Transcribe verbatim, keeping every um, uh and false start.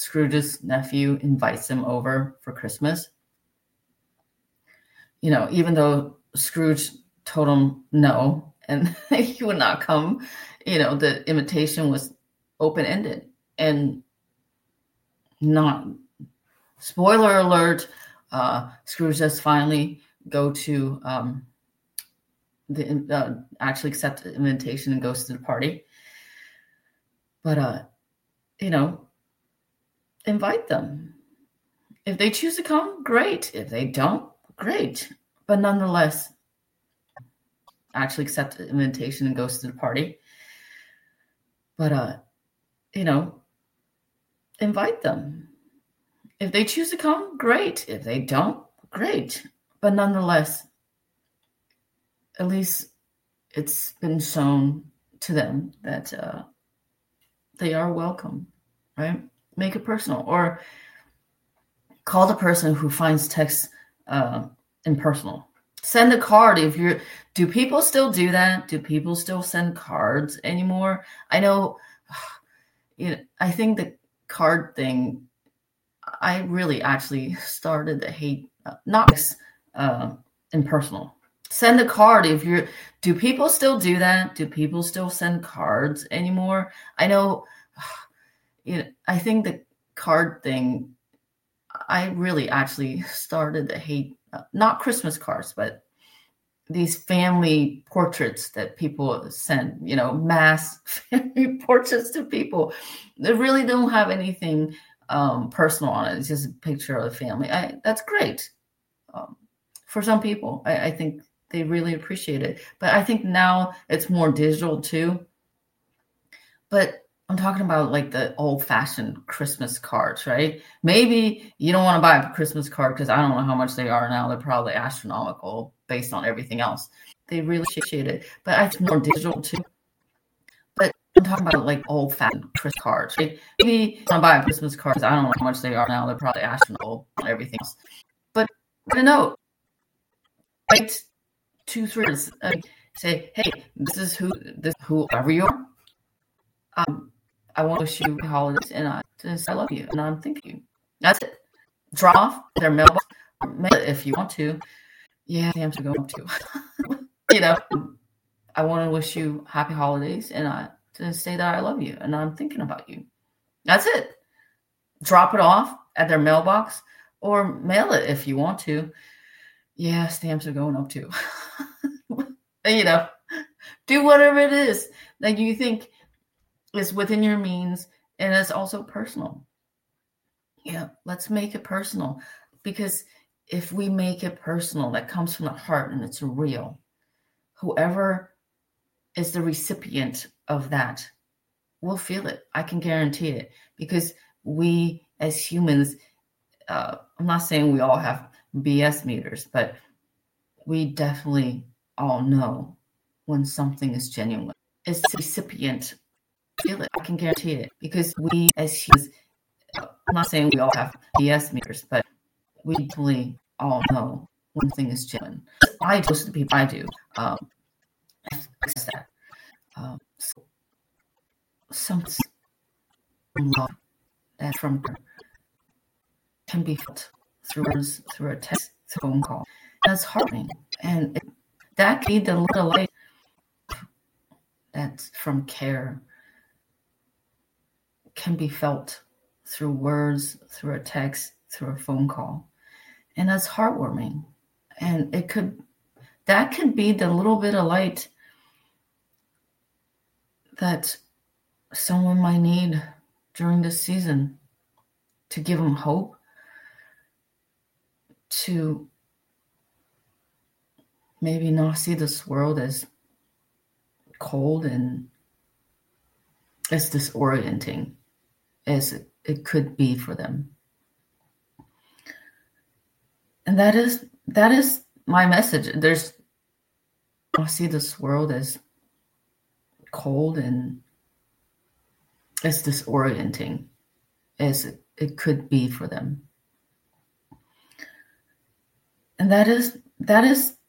Scrooge's nephew invites him over for Christmas. You know, even though Scrooge told him no, and he would not come, you know, the invitation was open-ended and not, spoiler alert, uh, Scrooge does finally go to um, the uh, actually accept the invitation and goes to the party. But, uh, you know, invite them. If they choose to come, great. If they don't, great. But nonetheless, actually accept the invitation and goes to the party. But, uh, you know, invite them. If they choose to come, great. If they don't, great. But nonetheless, at least it's been shown to them that uh, they are welcome, right? Make it personal. Or call the person who finds text uh, impersonal. Send a card if you're. Do people still do that? Do people still send cards anymore? I know. You know, I think the card thing. I really actually started to hate uh, not uh, impersonal. Send a card if you're. Do people still do that? Do people still send cards anymore? I know. You know, I think the card thing. I really actually started to hate uh, not Christmas cards, but these family portraits that people send, you know, mass family portraits to people that really don't have anything um, personal on it. It's just a picture of the family. I, that's great. Um, for some people, I, I think they really appreciate it. But I think now it's more digital too. But I'm talking about like the old-fashioned Christmas cards, right? Maybe you don't want to buy a Christmas card because I don't know how much they are now. They're probably astronomical based on everything else. They really appreciate it. But I think more digital too. But I'm talking about like old-fashioned Christmas cards, right? Maybe you want to buy a Christmas card because I don't know how much they are now. They're probably astronomical and everything else. But I know, write two, three words. Uh, say, hey, this is who, this whoever you are. Um, I want to wish you holidays, and I just I love you, and I'm thinking you. That's it. Drop off their mailbox, mail it if you want to. Yeah, stamps are going to. You know, I want to wish you happy holidays, and I to say that I love you, and I'm thinking about you. That's it. Drop it off at their mailbox, or mail it if you want to. Yeah, stamps are going up too. You know, do whatever it is that you think is within your means, and it's also personal. Yeah, let's make it personal, because if we make it personal, that comes from the heart and it's real. Whoever is the recipient of that will feel it. I can guarantee it, because we as humans, uh, I'm not saying we all have B S meters, but we definitely all know when something is genuine. It's the recipient. Feel it. I can guarantee it, because we as humans, I'm not saying we all have B S meters, but we definitely all know when something is genuine. I do, most of the people I do, um, that. Um, so some love that from her can be felt through words, through a text, through a phone call. That's heartening, and it, that can be the little light that's from care. Can be felt through words, through a text, through a phone call. And that's heartwarming. And it could, that could be the little bit of light that someone might need during this season to give them hope, to maybe not see this world as cold and as disorienting as it, it could be for them. And that is that is my message. There's I see this world as cold and as disorienting as it, it could be for them. And that is that is